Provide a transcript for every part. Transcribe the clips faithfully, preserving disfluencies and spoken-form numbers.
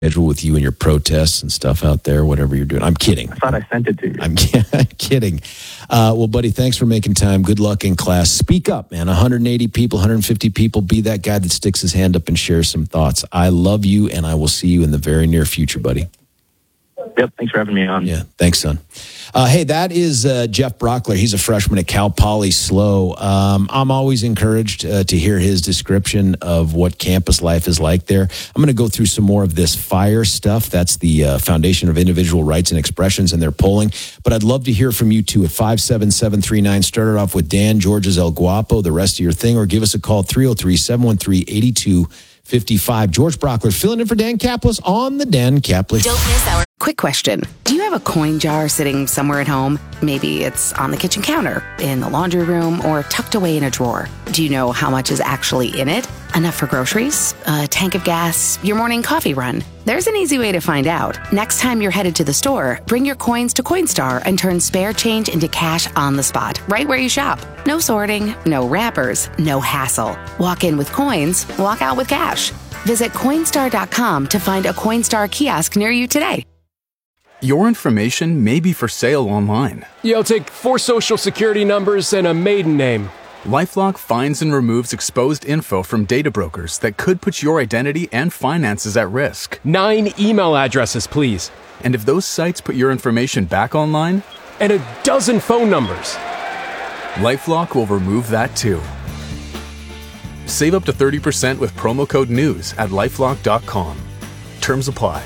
schedule with you and your protests and stuff out there, whatever you're doing. I'm kidding. I thought I sent it to you. I'm kidding. Uh, well, buddy, thanks for making time. Good luck in class. Speak up, man. one hundred eighty people, one hundred fifty people. Be that guy that sticks his hand up and shares some thoughts. I love you, and I will see you in the very near future, buddy. Yep, thanks for having me on. Yeah, thanks, son. Uh, hey, that is uh, Jeff Brockler. He's a freshman at Cal Poly SLO. Um, I'm always encouraged uh, to hear his description of what campus life is like there. I'm going to go through some more of this FIRE stuff. That's the uh, Foundation of Individual Rights and Expressions, and their polling. But I'd love to hear from you, too, at five seven seven three nine. Start it off with Dan, George's El Guapo, the rest of your thing, or give us a call, three oh three, seven one three, eight two five five. George Brockler filling in for Dan Kaplis on the Dan Kaplis. Don't miss our quick question. Do you have a coin jar sitting somewhere at home? Maybe it's on the kitchen counter, in the laundry room, or tucked away in a drawer. Do you know how much is actually in it? Enough for groceries, a tank of gas, your morning coffee run? There's an easy way to find out. Next time you're headed to the store, bring your coins to Coinstar and turn spare change into cash on the spot, right where you shop. No sorting, no wrappers, no hassle. Walk in with coins, walk out with cash. Visit Coinstar dot com to find a Coinstar kiosk near you today. Your information may be for sale online. Yeah, I'll take four social security numbers and a maiden name. LifeLock finds and removes exposed info from data brokers that could put your identity and finances at risk. Nine email addresses, please. And if those sites put your information back online? And a dozen phone numbers. LifeLock will remove that too. Save up to thirty percent with promo code NEWS at lifelock dot com. Terms apply.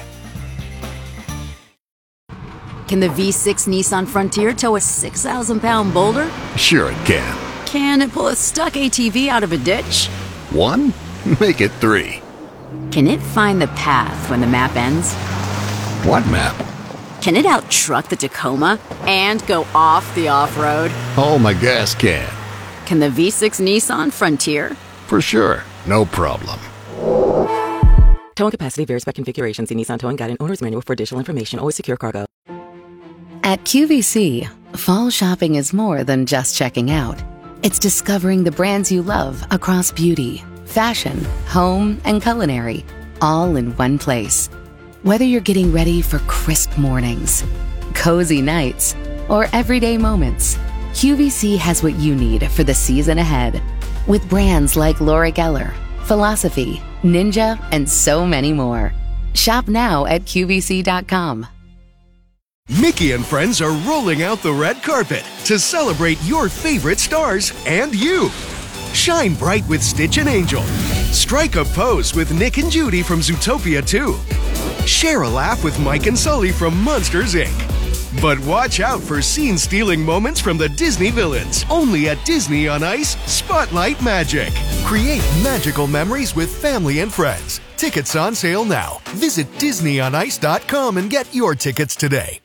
Can the V six Nissan Frontier tow a six thousand pound boulder? Sure it can. Can it pull a stuck A T V out of a ditch? One? Make it three. Can it find the path when the map ends? What map? Can it out-truck the Tacoma and go off the off-road? Oh, my gas can. Can the V six Nissan Frontier? For sure. No problem. Towing capacity varies by configuration. See Nissan Towing Guide and Owner's Manual for additional information. Always secure cargo. At Q V C, fall shopping is more than just checking out. It's discovering the brands you love across beauty, fashion, home, and culinary, all in one place. Whether you're getting ready for crisp mornings, cozy nights, or everyday moments, Q V C has what you need for the season ahead. With brands like Laura Geller, Philosophy, Ninja, and so many more. Shop now at Q V C dot com. Mickey and friends are rolling out the red carpet to celebrate your favorite stars and you. Shine bright with Stitch and Angel. Strike a pose with Nick and Judy from Zootopia two. Share a laugh with Mike and Sully from Monsters, Incorporated. But watch out for scene-stealing moments from the Disney villains. Only at Disney on Ice, Spotlight Magic. Create magical memories with family and friends. Tickets on sale now. Visit disney on ice dot com and get your tickets today.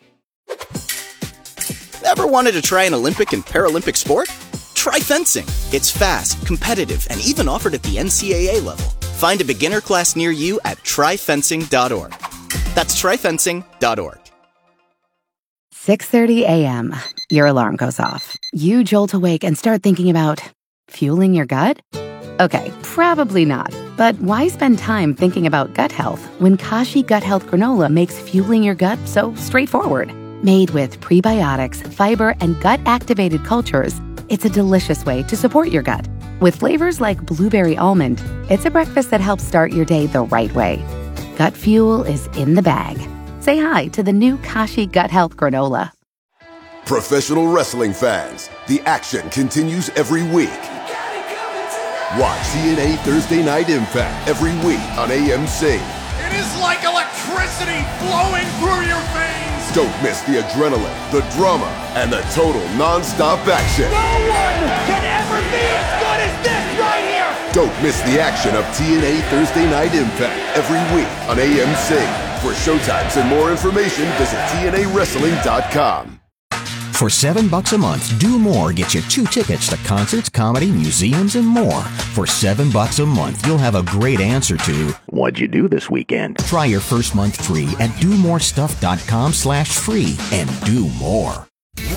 Ever wanted to try an Olympic and Paralympic sport? Try fencing. It's fast, competitive, and even offered at the N C A A level. Find a beginner class near you at try fencing dot org. That's try fencing dot org. six thirty a.m. Your alarm goes off. You jolt awake and start thinking about fueling your gut? Okay, probably not. But why spend time thinking about gut health when Kashi Gut Health Granola makes fueling your gut so straightforward? Made with prebiotics, fiber, and gut-activated cultures, it's a delicious way to support your gut. With flavors like blueberry almond, it's a breakfast that helps start your day the right way. Gut fuel is in the bag. Say hi to the new Kashi Gut Health Granola. Professional wrestling fans, the action continues every week. Watch T N A Thursday Night Impact every week on A M C. It is like electricity flowing through your veins. Don't miss the adrenaline, the drama, and the total non-stop action. No one can ever be as good as this right here. Don't miss the action of T N A Thursday Night Impact every week on A M C. For showtimes and more information, visit T N A wrestling dot com. For seven bucks a month, Do More gets you two tickets to concerts, comedy, museums, and more. For seven bucks a month, you'll have a great answer to what'd you do this weekend? Try your first month free at do more stuff dot com slash free and do more.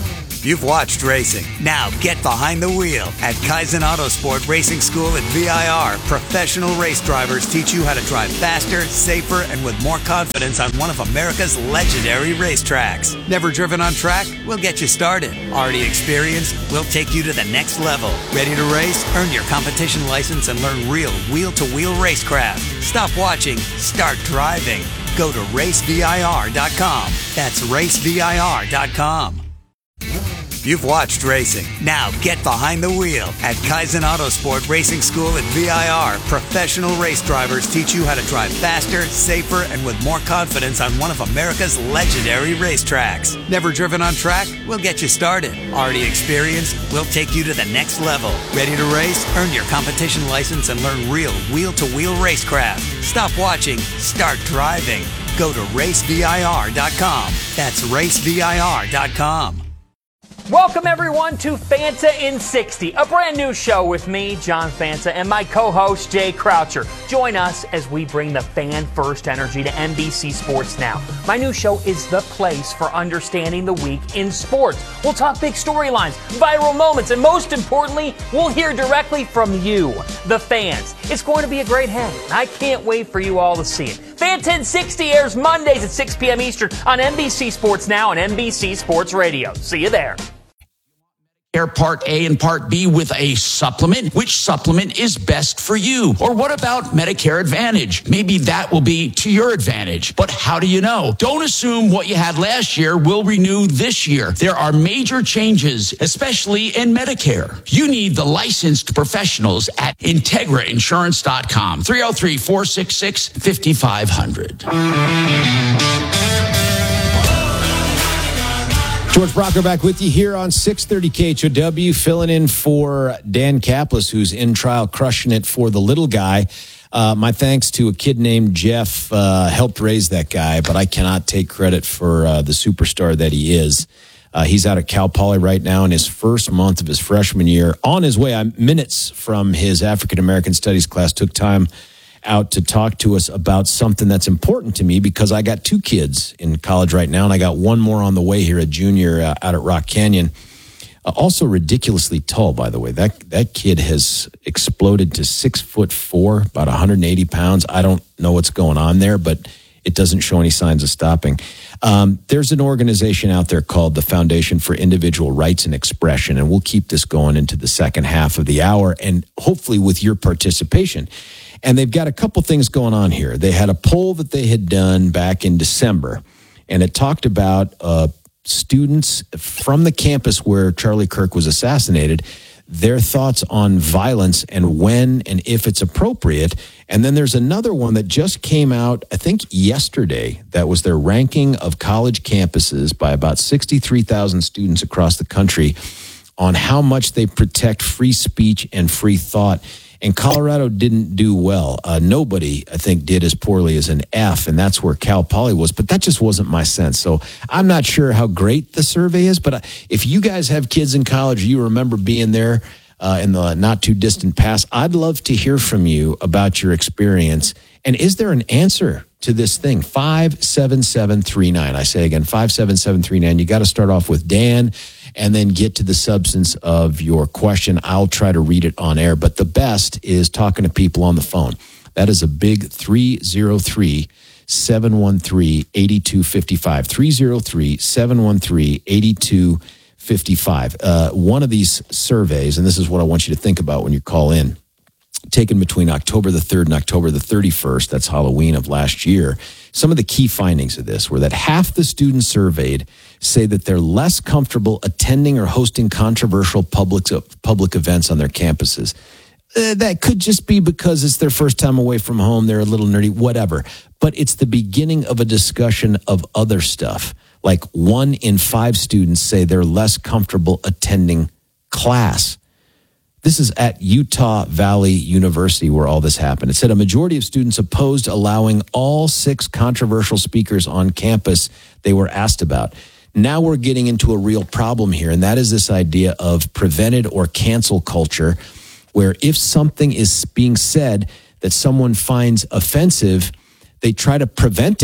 You've watched racing. Now get behind the wheel. At Kaizen Autosport Racing School at V I R, professional race drivers teach you how to drive faster, safer, and with more confidence on one of America's legendary racetracks. Never driven on track? We'll get you started. Already experienced? We'll take you to the next level. Ready to race? Earn your competition license and learn real wheel-to-wheel racecraft. Stop watching. Start driving. Go to race V I R dot com. That's race V I R dot com. You've watched racing. Now get behind the wheel. At Kaizen Autosport Racing School at V I R, professional race drivers teach you how to drive faster, safer, and with more confidence on one of America's legendary racetracks. Never driven on track? We'll get you started. Already experienced? We'll take you to the next level. Ready to race? Earn your competition license and learn real wheel-to-wheel racecraft. Stop watching. Start driving. Go to race V I R dot com. That's race V I R dot com. Welcome, everyone, to Fanta in sixty, a brand new show with me, John Fanta, and my co-host, Jay Croucher. Join us as we bring the fan-first energy to N B C Sports Now. My new show is the place for understanding the week in sports. We'll talk big storylines, viral moments, and most importantly, we'll hear directly from you, the fans. It's going to be a great hang, and I can't wait for you all to see it. Fanta in sixty airs Mondays at six p.m. Eastern on N B C Sports Now and N B C Sports Radio. See you there. Part A and Part B with a supplement? Which supplement is best for you? Or what about Medicare Advantage? Maybe that will be to your advantage. But how do you know? Don't assume what you had last year will renew this year. There are major changes, especially in Medicare. You need the licensed professionals at Integra Insurance dot com. three oh three, four six six, five five zero zero. George Brocker back with you here on six thirty K H O W, filling in for Dan Kaplis, who's in trial crushing it for the little guy. Uh, my thanks to a kid named Jeff, uh, helped raise that guy, but I cannot take credit for uh, the superstar that he is. Uh, he's out at Cal Poly right now in his first month of his freshman year. On his way, I'm minutes from his African American Studies class, took time out to talk to us about something that's important to me because I got two kids in college right now, and I got one more on the way here, a junior uh, out at Rock Canyon. Uh, also ridiculously tall, by the way. That that kid has exploded to six foot four, about one hundred eighty pounds. I don't know what's going on there, but it doesn't show any signs of stopping. Um, there's an organization out there called the Foundation for Individual Rights and Expression, and we'll keep this going into the second half of the hour, and hopefully with your participation. And they've got a couple things going on here. They had a poll that they had done back in December, and it talked about uh, students from the campus where Charlie Kirk was assassinated, their thoughts on violence and when and if it's appropriate. And then there's another one that just came out, I think yesterday, that was their ranking of college campuses by about sixty-three thousand students across the country on how much they protect free speech and free thought. And Colorado didn't do well. Uh, nobody, I think, did as poorly as an F, and that's where Cal Poly was. But that just wasn't my sense. So I'm not sure how great the survey is. But if you guys have kids in college, you remember being there uh, in the not-too-distant past, I'd love to hear from you about your experience. And is there an answer to this thing? five seven seven three nine. I say again, five seven seven three nine. You got to start off with Dan and then get to the substance of your question. I'll try to read it on air, but the best is talking to people on the phone. That is a big three oh three, seven one three, eight two five five. three oh three, seven one three, eight two five five. Uh, one of these surveys, and this is what I want you to think about when you call in, taken between October the third and October the thirty-first, that's Halloween of last year. Some of the key findings of this were that half the students surveyed say that they're less comfortable attending or hosting controversial public, public events on their campuses. Uh, that could just be because it's their first time away from home, they're a little nerdy, whatever. But it's the beginning of a discussion of other stuff. Like one in five students say they're less comfortable attending class. This is at Utah Valley University where all this happened. It said a majority of students opposed allowing all six controversial speakers on campus they were asked about. Now we're getting into a real problem here, and that is this idea of prevented or cancel culture, where if something is being said that someone finds offensive, they try to prevent it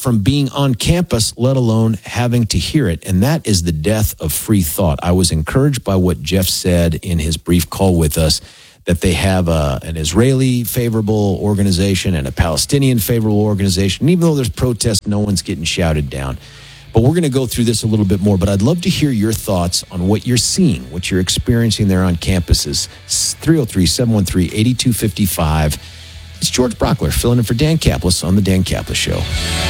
from being on campus, let alone having to hear it. And that is the death of free thought. I was encouraged by what Jeff said in his brief call with us, that they have a, an Israeli favorable organization and a Palestinian favorable organization. And even though there's protests, no one's getting shouted down. But we're going to go through this a little bit more. But I'd love to hear your thoughts on what you're seeing, what you're experiencing there on campuses. three oh three, seven one three, eight two five five. It's George Brockler filling in for Dan Kaplis on The Dan Kaplis Show.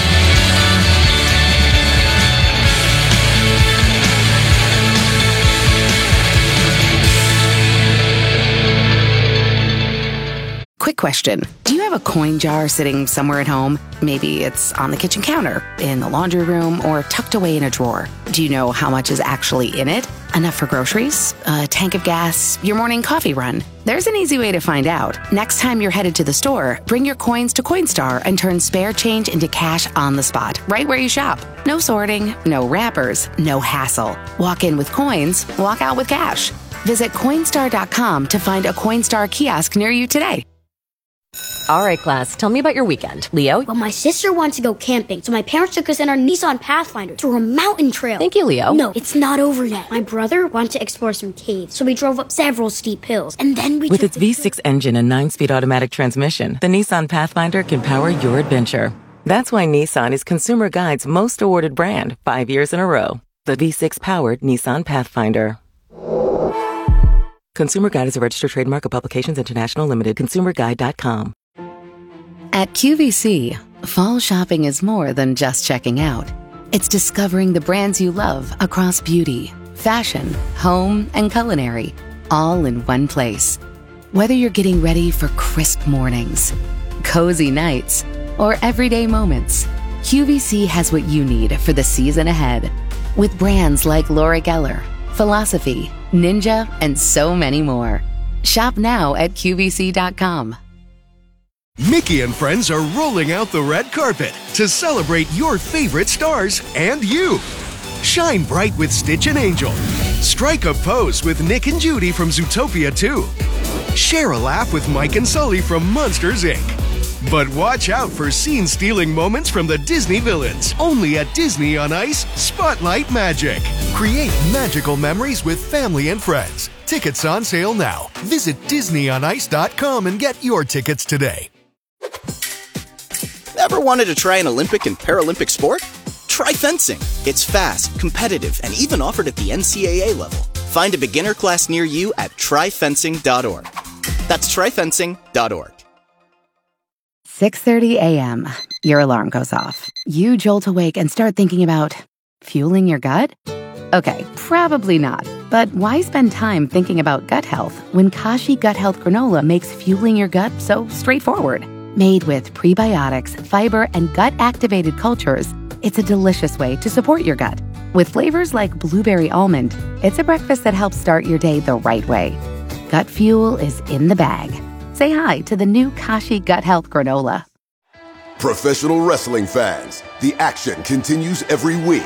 Quick question. Do you have a coin jar sitting somewhere at home? Maybe it's on the kitchen counter, in the laundry room, or tucked away in a drawer. Do you know how much is actually in it? Enough for groceries? A tank of gas? Your morning coffee run? There's an easy way to find out. Next time you're headed to the store, bring your coins to Coinstar and turn spare change into cash on the spot, right where you shop. No sorting, no wrappers, no hassle. Walk in with coins, walk out with cash. Visit Coinstar dot com to find a Coinstar kiosk near you today. All right, class, tell me about your weekend. Leo? Well, my sister wants to go camping, so my parents took us in our Nissan Pathfinder through a mountain trail. Thank you, Leo. No, it's not over yet. My brother wanted to explore some caves, so we drove up several steep hills, and then we With took its V six engine and nine-speed automatic transmission, the Nissan Pathfinder can power your adventure. That's why Nissan is Consumer Guide's most awarded brand, five years in a row. The V six-powered Nissan Pathfinder. Consumer Guide is a registered trademark of Publications International Limited. consumer guide dot com. At Q V C, fall shopping is more than just checking out. It's discovering the brands you love across beauty, fashion, home, and culinary, all in one place. Whether you're getting ready for crisp mornings, cozy nights, or everyday moments, Q V C has what you need for the season ahead. With brands like Laura Geller, Philosophy, Ninja, and so many more. Shop now at Q V C dot com. Mickey and friends are rolling out the red carpet to celebrate your favorite stars and you. Shine bright with Stitch and Angel. Strike a pose with Nick and Judy from Zootopia two. Share a laugh with Mike and Sully from Monsters, Incorporated. But watch out for scene-stealing moments from the Disney villains. Only at Disney on Ice Spotlight Magic. Create magical memories with family and friends. Tickets on sale now. Visit disney on ice dot com and get your tickets today. Ever wanted to try an Olympic and Paralympic sport? Try fencing. It's fast, competitive, and even offered at the N C A A level. Find a beginner class near you at try fencing dot org. That's try fencing dot org. six thirty a.m. Your alarm goes off. You jolt awake and start thinking about fueling your gut? Okay, probably not. But why spend time thinking about gut health when Kashi Gut Health Granola makes fueling your gut so straightforward? Made with prebiotics, fiber, and gut-activated cultures, it's a delicious way to support your gut. With flavors like blueberry almond, it's a breakfast that helps start your day the right way. Gut fuel is in the bag. Say hi to the new Kashi Gut Health Granola. Professional wrestling fans, the action continues every week.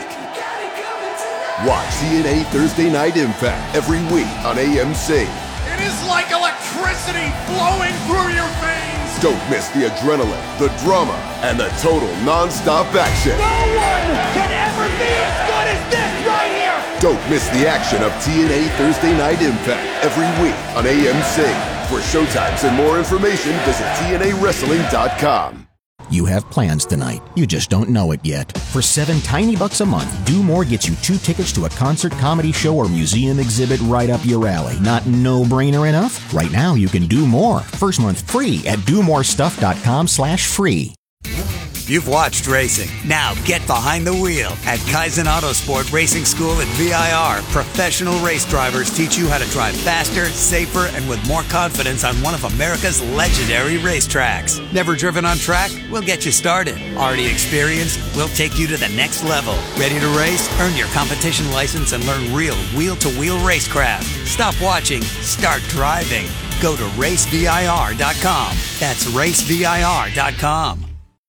Watch T N A Thursday Night Impact every week on A M C. It is like electricity flowing through your veins. Don't miss the adrenaline, the drama, and the total non-stop action. No one can ever be as good as this right here. Don't miss the action of T N A Thursday Night Impact every week on A M C. For showtimes and more information, visit T N A wrestling dot com. You have plans tonight. You just don't know it yet. For seven tiny bucks a month, Do More gets you two tickets to a concert, comedy show, or museum exhibit right up your alley. Not no-brainer enough? Right now, you can do more. First month free at do more stuff dot com slash free. You've watched racing. Now get behind the wheel. At Kaizen Autosport Racing School at V I R, professional race drivers teach you how to drive faster, safer, and with more confidence on one of America's legendary racetracks. Never driven on track? We'll get you started. Already experienced? We'll take you to the next level. Ready to race? Earn your competition license and learn real wheel-to-wheel racecraft. Stop watching. Start driving. Go to race V I R dot com. That's race V I R dot com.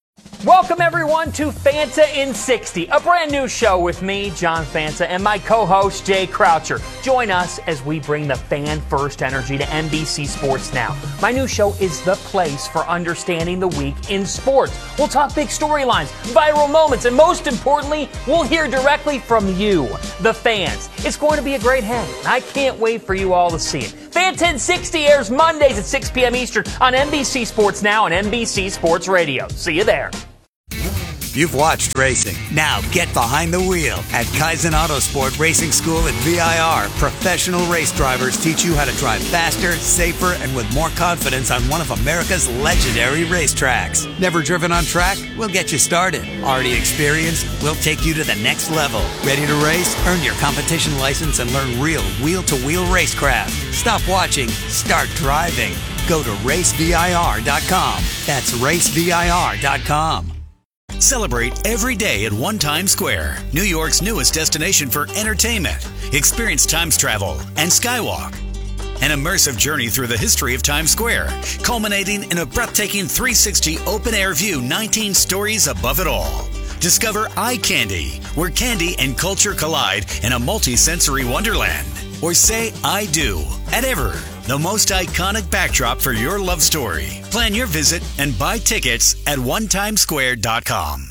Welcome, everyone, to Fanta in sixty, a brand new show with me, John Fanta, and my co-host, Jay Croucher. Join us as we bring the fan-first energy to N B C Sports Now. My new show is the place for understanding the week in sports. We'll talk big storylines, viral moments, and most importantly, we'll hear directly from you, the fans. It's going to be a great hang, and I can't wait for you all to see it. Fanta in sixty airs Mondays at six p.m. Eastern on N B C Sports Now and N B C Sports Radio. See you there. You've watched racing. Now get behind the wheel at Kaizen Autosport Racing School at V I R. Professional race drivers teach you how to drive faster, safer, and with more confidence on one of America's legendary racetracks. Never driven on track? We'll get you started. Already experienced? We'll take you to the next level. Ready to race? Earn your competition license and learn real wheel-to-wheel racecraft. Stop watching. Start driving. Go to race V I R dot com. That's race V I R dot com. Celebrate every day at One Times Square, New York's newest destination for entertainment. Experience Times travel and Skywalk. An immersive journey through the history of Times Square, culminating in a breathtaking three sixty open-air view, nineteen stories above it all. Discover Eye Candy, where candy and culture collide in a multi-sensory wonderland. Or say I do at Ever, the most iconic backdrop for your love story. Plan your visit and buy tickets at one times square dot com.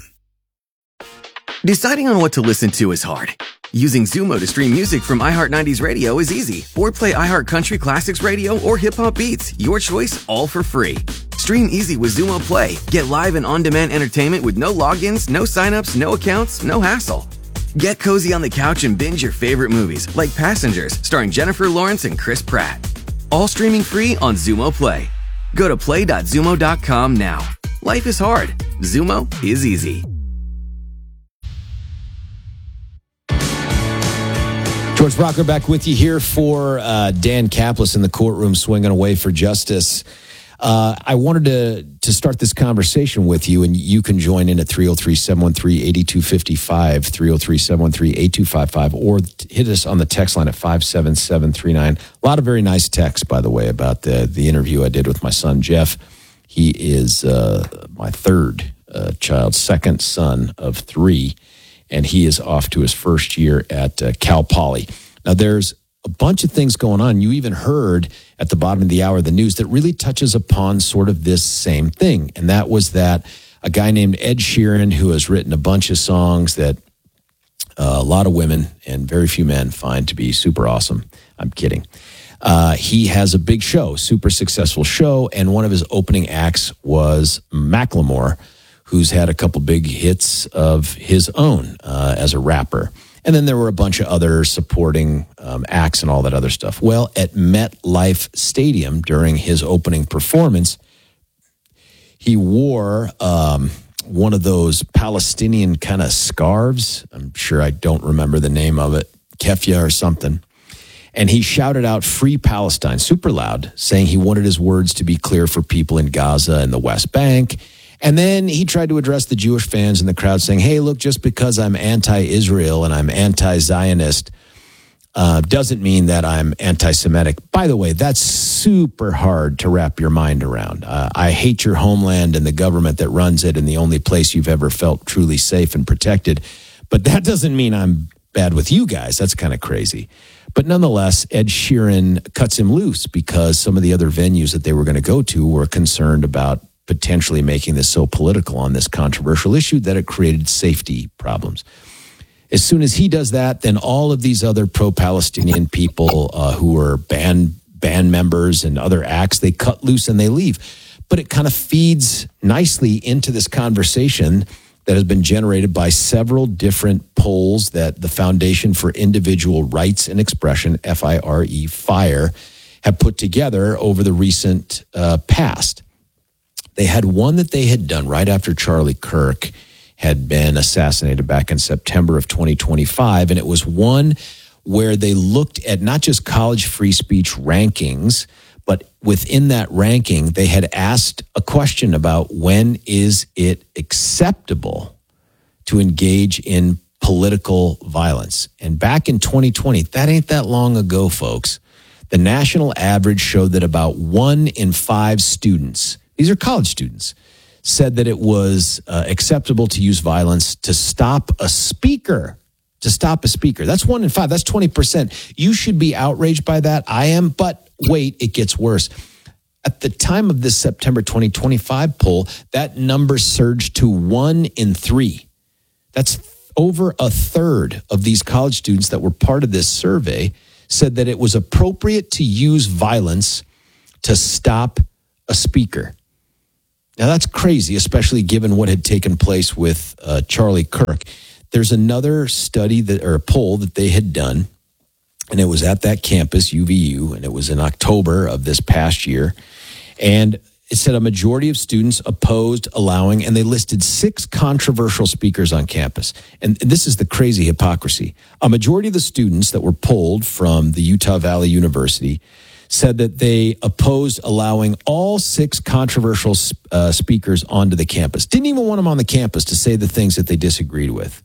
Deciding on what to listen to is hard. Using Zumo to stream music from iHeart nineties Radio is easy. Or play iHeart Country Classics Radio or Hip Hop Beats. Your choice, all for free. Stream easy with Zumo Play. Get live and on-demand entertainment with no logins, no signups, no accounts, no hassle. Get cozy on the couch and binge your favorite movies, like Passengers, starring Jennifer Lawrence and Chris Pratt. All streaming free on Zumo Play. Go to play dot zumo dot com now. Life is hard. Zumo is easy. George Brockler back with you here for uh, Dan Caplis in the courtroom swinging away for justice. Uh, I wanted to to start this conversation with you, and you can join in at three oh three, seven one three, eight two five five, three oh three, seven one three, eight two five five, or hit us on the text line at five seven seven three nine. A lot of very nice texts, by the way, about the, the interview I did with my son, Jeff. He is uh, my third uh, child, second son of three, and he is off to his first year at uh, Cal Poly. Now, there's a bunch of things going on. You even heard at the bottom of the hour the news that really touches upon sort of this same thing. And that was that a guy named Ed Sheeran, who has written a bunch of songs that uh, a lot of women and very few men find to be super awesome. I'm kidding. Uh, he has a big show, super successful show. And one of his opening acts was Macklemore, who's had a couple big hits of his own uh, as a rapper. And then there were a bunch of other supporting um, acts and all that other stuff. Well, at MetLife Stadium during his opening performance, he wore um, one of those Palestinian kind of scarves. I'm sure I don't remember the name of it, keffiyeh or something. And he shouted out "Free Palestine" super loud, saying he wanted his words to be clear for people in Gaza and the West Bank. And then he tried to address the Jewish fans in the crowd saying, hey, look, just because I'm anti-Israel and I'm anti-Zionist uh, doesn't mean that I'm anti-Semitic. By the way, that's super hard to wrap your mind around. Uh, I hate your homeland and the government that runs it and the only place you've ever felt truly safe and protected. But that doesn't mean I'm bad with you guys. That's kind of crazy. But nonetheless, Ed Sheeran cuts him loose because some of the other venues that they were going to go to were concerned about potentially making this so political on this controversial issue that it created safety problems. As soon as he does that, then all of these other pro-Palestinian people uh, who are band band members and other acts, they cut loose and they leave. But it kind of feeds nicely into this conversation that has been generated by several different polls that the Foundation for Individual Rights and Expression, F I R E, FIRE, have put together over the recent uh, past. They had one that they had done right after Charlie Kirk had been assassinated back in September of twenty twenty-five. And it was one where they looked at not just college free speech rankings, but within that ranking, they had asked a question about when is it acceptable to engage in political violence. And back in twenty twenty, that ain't that long ago, folks, the national average showed that about one in five students, these are college students, said that it was uh, acceptable to use violence to stop a speaker. To stop a speaker. That's one in five. That's twenty percent. You should be outraged by that. I am. But wait, it gets worse. At the time of this September twenty twenty-five poll, that number surged to one in three. That's over a third of these college students that were part of this survey said that it was appropriate to use violence to stop a speaker. Now, that's crazy, especially given what had taken place with uh, Charlie Kirk. There's another study that, or a poll that they had done, and it was at that campus, U V U, and it was in October of this past year. And it said a majority of students opposed allowing, and they listed six controversial speakers on campus. And this is the crazy hypocrisy. A majority of the students that were polled from the Utah Valley University said that they opposed allowing all six controversial uh, speakers onto the campus. Didn't even want them on the campus to say the things that they disagreed with.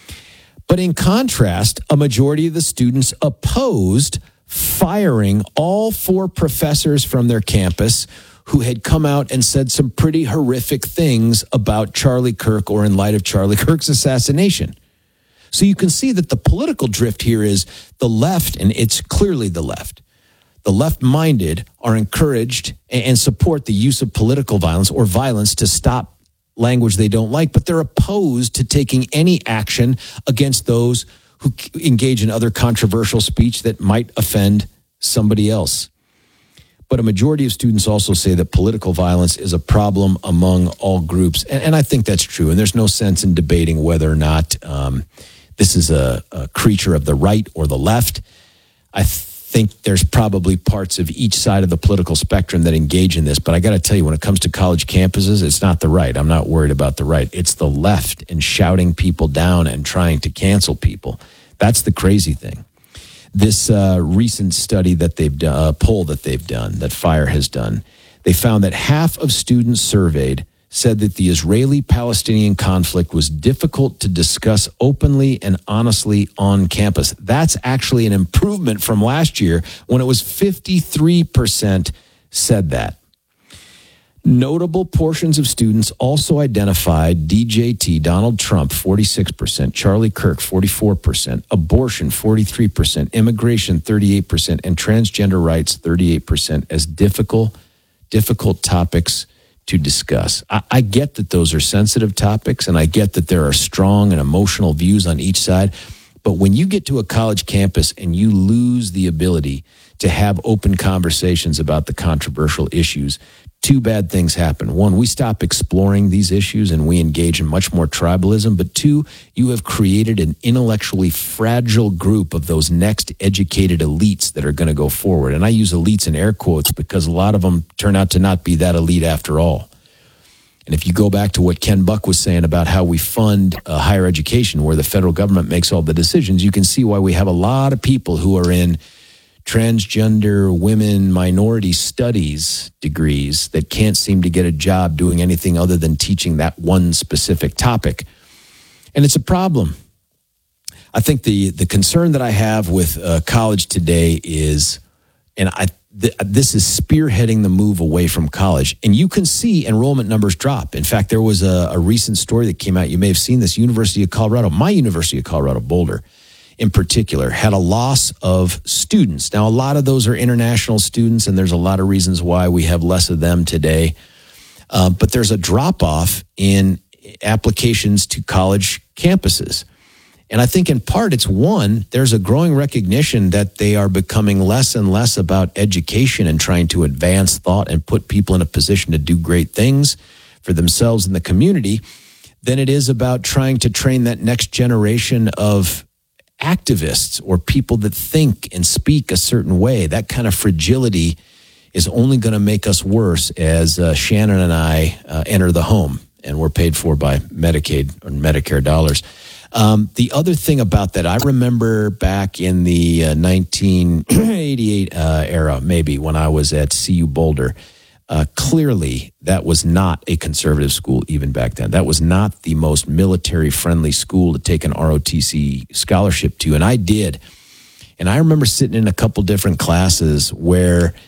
But in contrast, a majority of the students opposed firing all four professors from their campus who had come out and said some pretty horrific things about Charlie Kirk or in light of Charlie Kirk's assassination. So you can see that the political drift here is the left, and it's clearly the left. The left-minded are encouraged and support the use of political violence or violence to stop language they don't like, but they're opposed to taking any action against those who engage in other controversial speech that might offend somebody else. But a majority of students also say that political violence is a problem among all groups. And, and I think that's true. And there's no sense in debating whether or not um, this is a, a creature of the right or the left. I think there's probably parts of each side of the political spectrum that engage in this. But I got to tell you, when it comes to college campuses, it's not the right. I'm not worried about the right. It's the left and shouting people down and trying to cancel people. That's the crazy thing. This uh, recent study that they've done, uh, poll that they've done, that FIRE has done, they found that half of students surveyed said that the Israeli-Palestinian conflict was difficult to discuss openly and honestly on campus. That's actually an improvement from last year when it was fifty-three percent said that. Notable portions of students also identified D J T, Donald Trump, forty-six percent, Charlie Kirk, forty-four percent, abortion, forty-three percent, immigration, thirty-eight percent, and transgender rights, thirty-eight percent, as difficult, difficult topics to discuss. I, I get that those are sensitive topics, and I get that there are strong and emotional views on each side. But when you get to a college campus and you lose the ability to have open conversations about the controversial issues, two bad things happen. One, we stop exploring these issues and we engage in much more tribalism. But two, you have created an intellectually fragile group of those next educated elites that are going to go forward. And I use elites in air quotes because a lot of them turn out to not be that elite after all. And if you go back to what Ken Buck was saying about how we fund uh, higher education, where the federal government makes all the decisions, you can see why we have a lot of people who are in transgender, women, minority studies degrees that can't seem to get a job doing anything other than teaching that one specific topic. And it's a problem. I think the the concern that I have with uh, college today is, and I th- this is spearheading the move away from college. And you can see enrollment numbers drop. In fact, there was a, a recent story that came out. You may have seen this. University of Colorado, my University of Colorado Boulder, in particular, had a loss of students. Now, a lot of those are international students, and there's a lot of reasons why we have less of them today. Uh, but there's a drop-off in applications to college campuses. And I think in part it's one, there's a growing recognition that they are becoming less and less about education and trying to advance thought and put people in a position to do great things for themselves and the community than it is about trying to train that next generation of activists or people that think and speak a certain way. That kind of fragility is only going to make us worse as uh, Shannon and I uh, enter the home, and we're paid for by Medicaid or Medicare dollars. Um, the other thing about that, I remember back in the uh, nineteen eighty-eight uh, era, maybe when I was at C U Boulder, Uh, clearly, that was not a conservative school even back then. That was not the most military-friendly school to take an R O T C scholarship to, and I did. And I remember sitting in a couple different classes where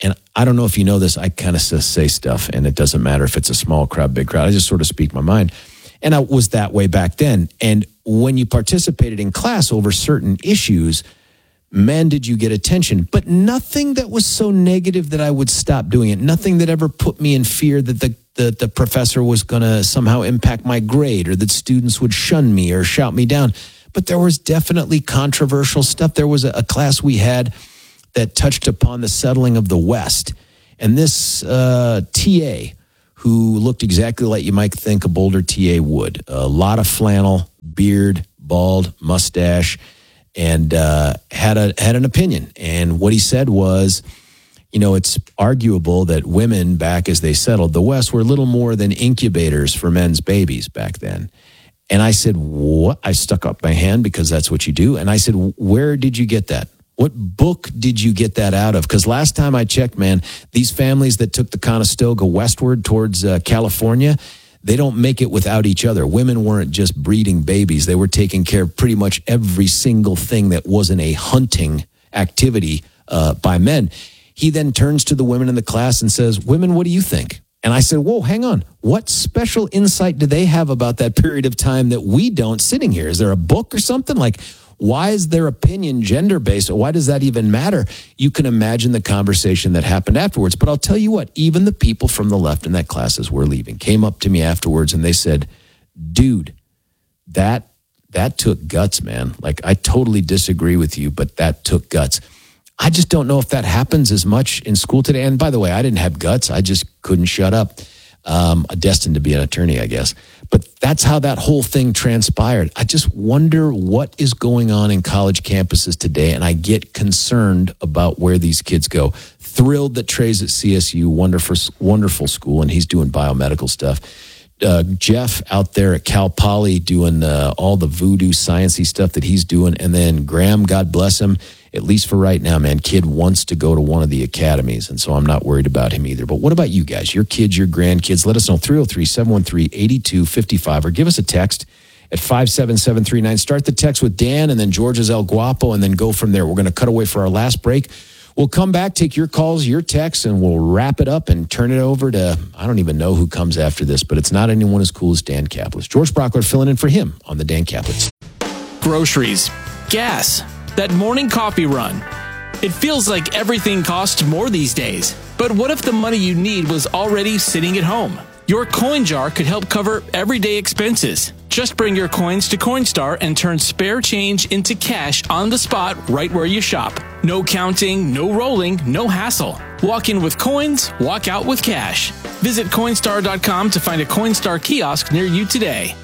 and I don't know if you know this, I kind of say stuff, and it doesn't matter if it's a small crowd, big crowd. I just sort of speak my mind. And I was that way back then. And when you participated in class over certain issues, man, did you get attention. But nothing that was so negative that I would stop doing it. Nothing that ever put me in fear that the, the, the professor was going to somehow impact my grade or that students would shun me or shout me down. But there was definitely controversial stuff. There was a, a class we had that touched upon the settling of the West. And this uh, T A, who looked exactly like you might think a Boulder T A would. A lot of flannel, beard, bald, mustache, and uh, had a had an opinion. And what he said was, you know, it's arguable that women back as they settled the West were little more than incubators for men's babies back then. And I said, what? I stuck up my hand because that's what you do. And I said, where did you get that? What book did you get that out of? Because last time I checked, man, these families that took the Conestoga westward towards uh, California, they don't make it without each other. Women weren't just breeding babies. They were taking care of pretty much every single thing that wasn't a hunting activity uh, by men. He then turns to the women in the class and says, women, what do you think? And I said, whoa, hang on. What special insight do they have about that period of time that we don't sitting here? Is there a book or something? Like, why is their opinion gender-based? Why does that even matter? You can imagine the conversation that happened afterwards. But I'll tell you what, even the people from the left in that class as we're leaving came up to me afterwards and they said, dude, that that took guts, man. Like, I totally disagree with you, but that took guts. I just don't know if that happens as much in school today. And by the way, I didn't have guts. I just couldn't shut up. Um, destined to be an attorney, I guess. But that's how that whole thing transpired. I just wonder what is going on in college campuses today, and I get concerned about where these kids go. Thrilled that Trey's at C S U, wonderful, wonderful school, and he's doing biomedical stuff. Uh, Jeff out there at Cal Poly doing uh, all the voodoo sciencey stuff that he's doing, and then Graham, God bless him, at least for right now, man, kid wants to go to one of the academies, and so I'm not worried about him either. But what about you guys, your kids, your grandkids? Let us know, three oh three, seven one three, eight two five five, or give us a text at five seven seven three nine. Start the text with Dan and then George's El Guapo, and then go from there. We're going to cut away for our last break. We'll come back, take your calls, your texts, and we'll wrap it up and turn it over to, I don't even know who comes after this, but it's not anyone as cool as Dan Kaplis. George Brockler filling in for him on the Dan Kaplis. Groceries, gas, that morning coffee run. It feels like everything costs more these days. But what if the money you need was already sitting at home? Your coin jar could help cover everyday expenses. Just bring your coins to Coinstar and turn spare change into cash on the spot right where you shop. No counting, no rolling, no hassle. Walk in with coins, walk out with cash. Visit Coinstar dot com to find a Coinstar kiosk near you today.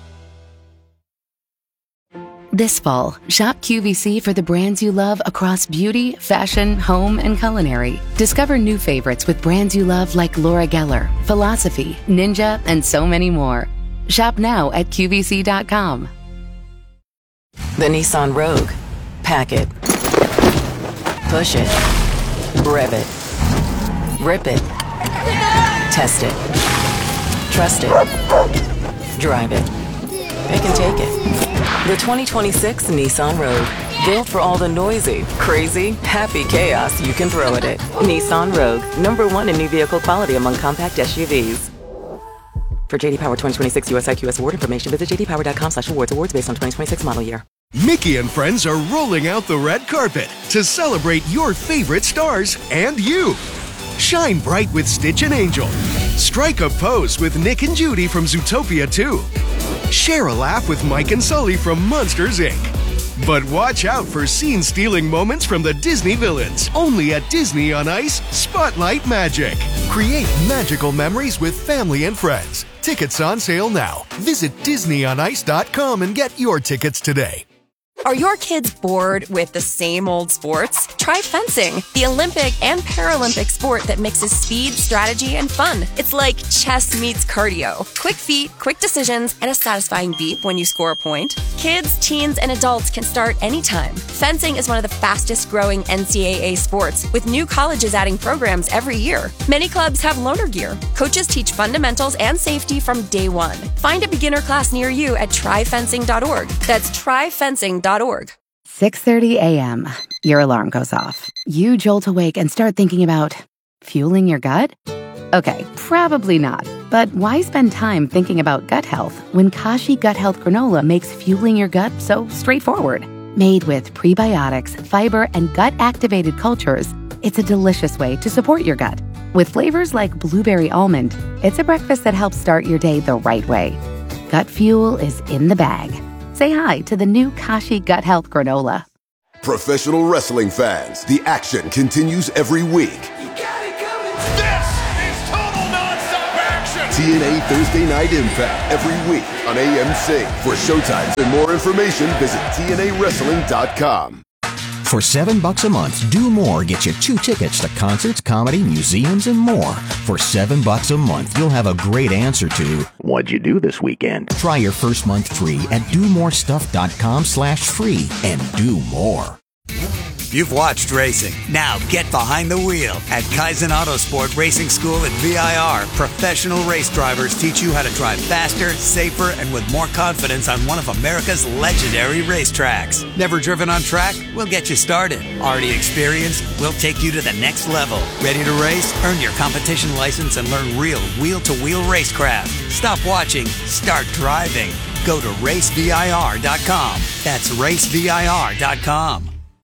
This fall, shop Q V C for the brands you love across beauty, fashion, home, and culinary. Discover new favorites with brands you love like Laura Geller, Philosophy, Ninja, and so many more. Shop now at Q V C dot com. The Nissan Rogue. Pack it. Push it. Rev it. Rip it. Test it. Trust it. Drive it. It can take it. The twenty twenty-six Nissan Rogue. Built for all the noisy, crazy, happy chaos you can throw at it. Nissan Rogue. Number one in new vehicle quality among compact S U Vs. For J D Power twenty twenty-six U S I Q S award information, visit j d power dot com slash awards. Awards based on twenty twenty-six model year. Mickey and friends are rolling out the red carpet to celebrate your favorite stars and you. Shine bright with Stitch and Angel. Strike a pose with Nick and Judy from Zootopia two. Share a laugh with Mike and Sully from Monsters, Incorporated. But watch out for scene-stealing moments from the Disney villains. Only at Disney on Ice Spotlight Magic. Create magical memories with family and friends. Tickets on sale now. Visit disney on ice dot com and get your tickets today. Are your kids bored with the same old sports? Try fencing, the Olympic and Paralympic sport that mixes speed, strategy, and fun. It's like chess meets cardio. Quick feet, quick decisions, and a satisfying beep when you score a point. Kids, teens, and adults can start anytime. Fencing is one of the fastest growing N C double A sports, with new colleges adding programs every year. Many clubs have loaner gear. Coaches teach fundamentals and safety from day one. Find a beginner class near you at try fencing dot org. That's try fencing dot org. six thirty a.m. Your alarm goes off. You jolt awake and start thinking about fueling your gut? Okay, probably not. But why spend time thinking about gut health when Kashi Gut Health Granola makes fueling your gut so straightforward? Made with prebiotics, fiber, and gut-activated cultures, it's a delicious way to support your gut. With flavors like blueberry almond, it's a breakfast that helps start your day the right way. Gut fuel is in the bag. Say hi to the new Kashi Gut Health Granola. Professional wrestling fans, the action continues every week. T N A Thursday Night Impact every week on A M C. For showtimes and more information, visit T N A wrestling dot com. For seven bucks a month, Do More gets you two tickets to concerts, comedy, museums, and more. For seven bucks a month, you'll have a great answer to what'd you do this weekend? Try your first month free at do more stuff dot com slash free and do more. You've watched racing. Now get behind the wheel. At Kaizen Autosport Racing School at V I R, professional race drivers teach you how to drive faster, safer, and with more confidence on one of America's legendary racetracks. Never driven on track? We'll get you started. Already experienced? We'll take you to the next level. Ready to race? Earn your competition license and learn real wheel-to-wheel racecraft. Stop watching. Start driving. Go to race V I R dot com. That's race V I R dot com.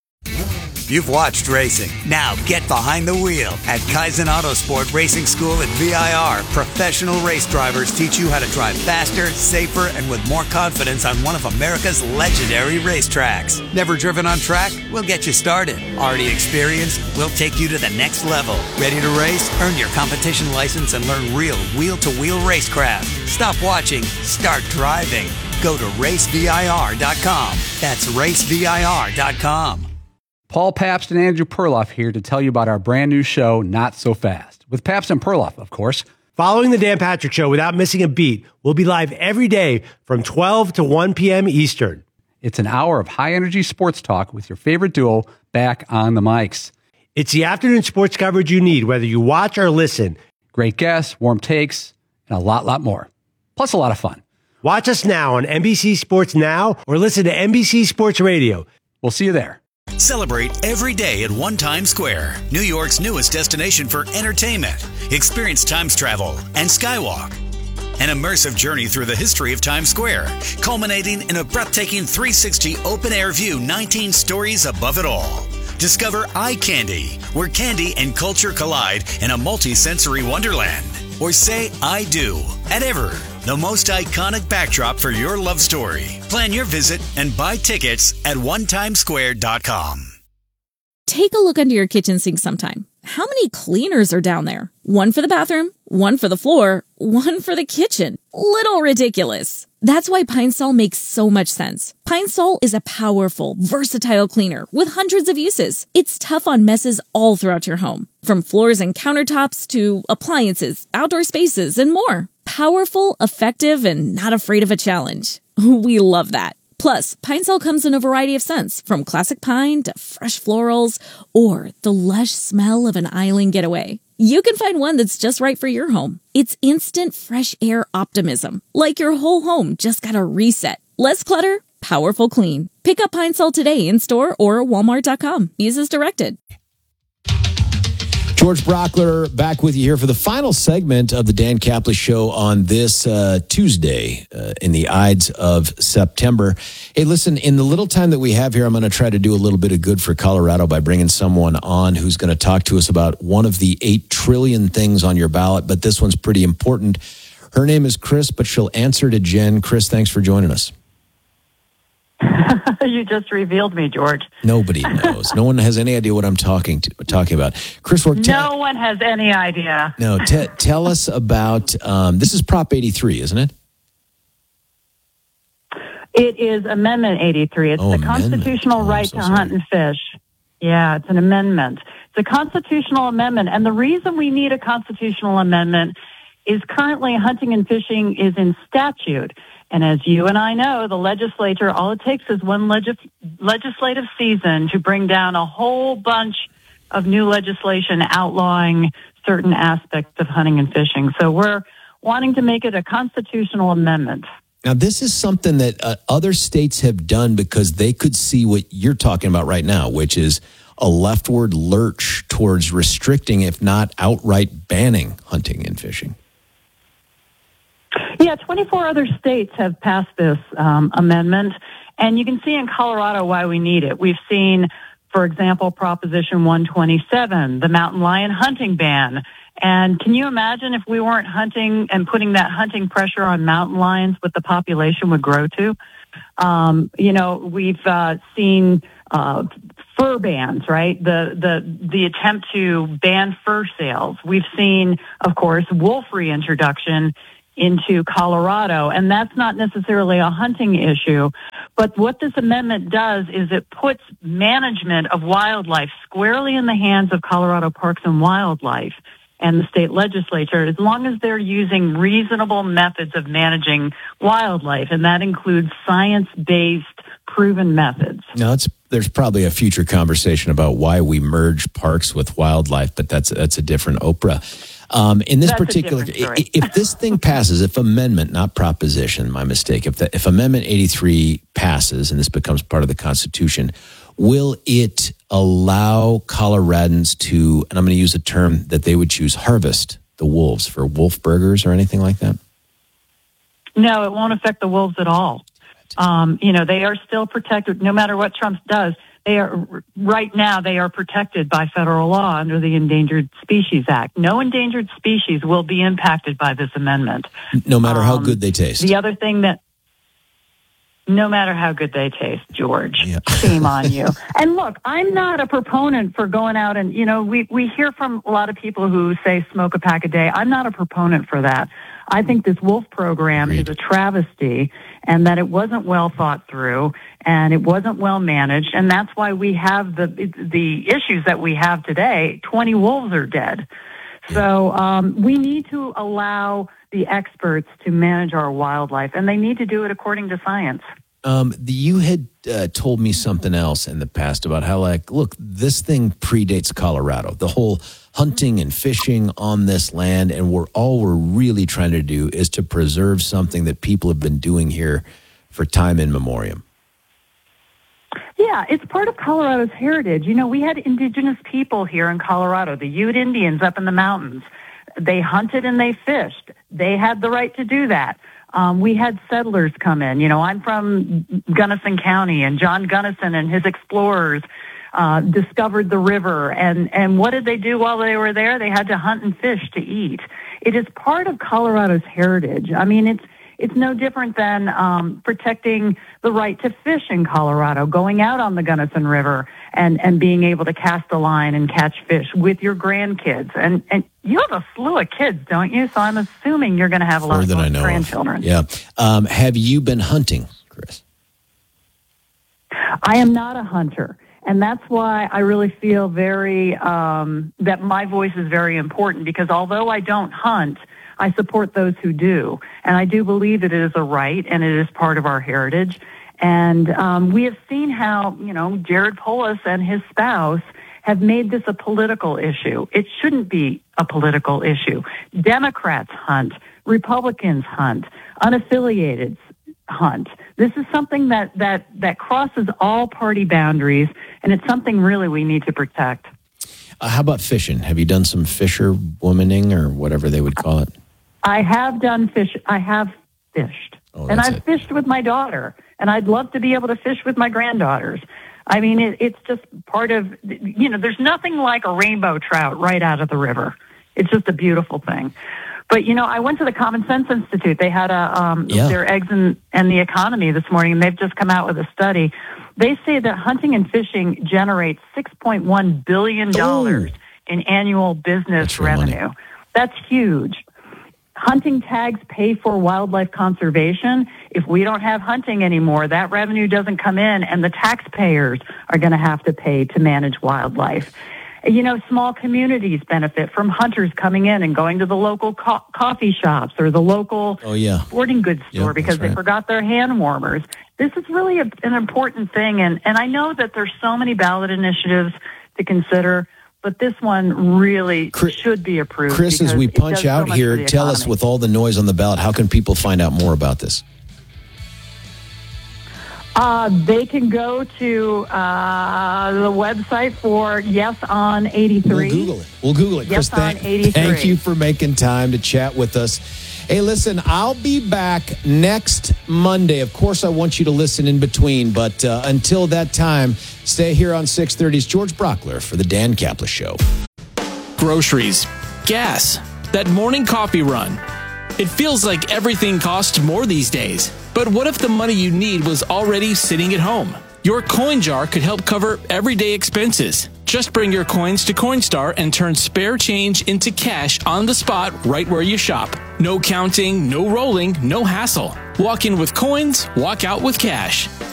You've watched racing. Now get behind the wheel. At Kaizen Autosport Racing School at V I R, professional race drivers teach you how to drive faster, safer, and with more confidence on one of America's legendary racetracks. Never driven on track? We'll get you started. Already experienced? We'll take you to the next level. Ready to race? Earn your competition license and learn real wheel-to-wheel racecraft. Stop watching. Start driving. Go to race V I R dot com. That's race V I R dot com. Paul Pabst and Andrew Perloff here to tell you about our brand new show, Not So Fast, with Pabst and Perloff, of course. Following the Dan Patrick Show without missing a beat, we'll be live every day from twelve to one p.m. Eastern. It's an hour of high-energy sports talk with your favorite duo back on the mics. It's the afternoon sports coverage you need, whether you watch or listen. Great guests, warm takes, and a lot, lot more. Plus a lot of fun. Watch us now on N B C Sports Now or listen to N B C Sports Radio. We'll see you there. Celebrate every day at One Times Square, New York's newest destination for entertainment. Experience Times travel and Skywalk. An immersive journey through the history of Times Square, culminating in a breathtaking three sixty open-air view nineteen stories above it all. Discover Eye Candy, where candy and culture collide in a multi-sensory wonderland. Or say I do at Ever, the most iconic backdrop for your love story. Plan your visit and buy tickets at one times square dot com. Take a look under your kitchen sink sometime. How many cleaners are down there? One for the bathroom, one for the floor, one for the kitchen. Little ridiculous. That's why Pine Sol makes so much sense. Pine Sol is a powerful, versatile cleaner with hundreds of uses. It's tough on messes all throughout your home, from floors and countertops to appliances, outdoor spaces, and more. Powerful, effective, and not afraid of a challenge. We love that. Plus, Pine Sol comes in a variety of scents, from classic pine to fresh florals, or the lush smell of an island getaway. You can find one that's just right for your home. It's instant fresh air optimism, like your whole home just got a reset. Less clutter, powerful clean. Pick up Pine Sol today in store or walmart dot com. Use as directed. George Brockler back with you here for the final segment of the Dan Capley Show on this uh, Tuesday uh, in the Ides of September. Hey, listen, in the little time that we have here, I'm going to try to do a little bit of good for Colorado by bringing someone on who's going to talk to us about one of the eight trillion things on your ballot, but this one's pretty important. Her name is Chris, but she'll answer to Jen. Chris, thanks for joining us. You just revealed me, George. Nobody knows. No one has any idea what I'm talking to, talking about. Chris, we're no te- one has any idea. No, te- tell us about, um, this is Prop eighty-three, isn't it? It is Amendment eighty-three. It's Oh, the amendment. constitutional Oh, I'm right so to sorry. hunt and fish. Yeah, it's an amendment. It's a constitutional amendment. And the reason we need a constitutional amendment is currently hunting and fishing is in statute. And as you and I know, the legislature, all it takes is one legis- legislative season to bring down a whole bunch of new legislation outlawing certain aspects of hunting and fishing. So we're wanting to make it a constitutional amendment. Now, this is something that uh, other states have done because they could see what you're talking about right now, which is a leftward lurch towards restricting, if not outright banning hunting and fishing. Yeah, twenty-four other states have passed this um, amendment, and you can see in Colorado why we need it. We've seen, for example, Proposition one twenty-seven, the mountain lion hunting ban. And can you imagine if we weren't hunting and putting that hunting pressure on mountain lions, what the population would grow to? Um, you know, we've uh, seen uh, fur bans, right? The the the attempt to ban fur sales. We've seen, of course, wolf reintroduction into Colorado, and that's not necessarily a hunting issue. But what this amendment does is it puts management of wildlife squarely in the hands of Colorado Parks and Wildlife and the state legislature, as long as they're using reasonable methods of managing wildlife, and that includes science-based, proven methods. Now, it's, there's probably a future conversation about why we merge parks with wildlife, but that's that's a different Oprah. Um, in this That's a particular, different story. if this thing passes, if amendment, not proposition, my mistake, if the, if Amendment eighty-three passes and this becomes part of the Constitution, will it allow Coloradans to, and I'm going to use a term that they would choose, harvest the wolves for wolf burgers or anything like that? No, it won't affect the wolves at all. Um, you know, they are still protected, no matter what Trump does. They are, right now, they are protected by federal law under the Endangered Species Act. No endangered species will be impacted by this amendment. No matter how Um, good they taste. The other thing that, no matter how good they taste, George, Yeah. shame on you. And look, I'm not a proponent for going out and, you know, we, we hear from a lot of people who say smoke a pack a day. I'm not a proponent for that. I think this wolf program is a travesty, and that it wasn't well thought through, and it wasn't well managed, and that's why we have the the issues that we have today. twenty wolves are dead. So um, we need to allow the experts to manage our wildlife, and they need to do it according to science. Um, the, you had uh, told me something else in the past about how, like, look, this thing predates Colorado. The whole hunting and fishing on this land, and we're all we're really trying to do is to preserve something that people have been doing here for time in memoriam. Yeah, it's part of Colorado's heritage. You know, we had indigenous people here in Colorado, the Ute Indians up in the mountains. They hunted and they fished. They had the right to do that. Um, we had settlers come in. You know, I'm from Gunnison County, and John Gunnison and his explorers uh, discovered the river. And, and what did they do while they were there? They had to hunt and fish to eat. It is part of Colorado's heritage. I mean, it's it's no different than um, protecting the right to fish in Colorado, going out on the Gunnison River and, and being able to cast a line and catch fish with your grandkids. And and you have a slew of kids, don't you? So I'm assuming you're going to have a lot More of than I know grandchildren. of. Yeah. Um, have you been hunting, Chris? I am not a hunter. And that's why I really feel very, um, that my voice is very important, because although I don't hunt, I support those who do. And I do believe that it is a right and it is part of our heritage. And um, we have seen how, you know, Jared Polis and his spouse have made this a political issue. It shouldn't be a political issue. Democrats hunt, Republicans hunt, unaffiliated hunt. This is something that, that, that crosses all party boundaries, and it's something really we need to protect. Uh, how about fishing? Have you done some fisher womaning or whatever they would call it? I have done fish. I have fished. Oh, and that's I've it. fished with my daughter, and I'd love to be able to fish with my granddaughters. I mean, it, it's just part of, you know, there's nothing like a rainbow trout right out of the river. It's just a beautiful thing. But, you know, I went to the Common Sense Institute. They had a, um, Yeah. their eggs and, and the economy this morning, and they've just come out with a study. They say that hunting and fishing generates six point one billion dollars in annual business real money. revenue. That's huge. Hunting tags pay for wildlife conservation. If we don't have hunting anymore, that revenue doesn't come in, and the taxpayers are going to have to pay to manage wildlife. You know, small communities benefit from hunters coming in and going to the local co- coffee shops or the local Oh, yeah. sporting goods store Yep, because that's right. they forgot their hand warmers. This is really a, an important thing, and, and I know that there's so many ballot initiatives to consider, but this one really should be approved. Chris, as because we it does punch so out much for here, the tell us economy. with all the noise on the ballot, how can people find out more about this? Uh, they can go to uh, the website for Yes on eighty-three. We'll Google it. We'll Google it. Yes Chris, thank, on eighty-three. thank you for making time to chat with us. Hey, listen, I'll be back next Monday. Of course, I want you to listen in between, but uh, until that time, stay here on six thirty's George Brockler for the Dan Kaplan Show. Groceries, gas, that morning coffee run. It feels like everything costs more these days. But what if the money you need was already sitting at home? Your coin jar could help cover everyday expenses. Just bring your coins to Coinstar and turn spare change into cash on the spot right where you shop. No counting, no rolling, no hassle. Walk in with coins, walk out with cash.